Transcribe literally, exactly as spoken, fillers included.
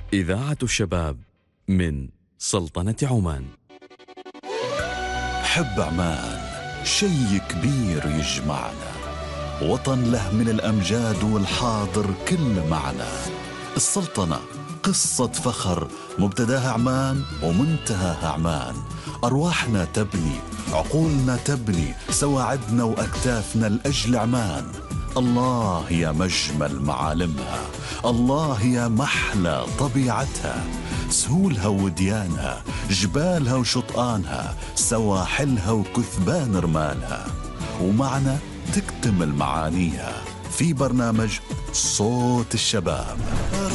إذاعة الشباب من سلطنة عمان. حب عمان شي كبير يجمعنا، وطن له من الأمجاد والحاضر كل معنى. السلطنة قصة فخر، مبتداها عمان ومنتهاها عمان. أرواحنا تبني، عقولنا تبني، سواعدنا وأكتافنا لأجل عمان. الله يا مجمل معالمها، الله يا محلى طبيعتها، سهولها وديانها، جبالها وشطآنها، سواحلها وكثبان رمالها. ومعنا تكتمل معانيها في برنامج صوت الشباب.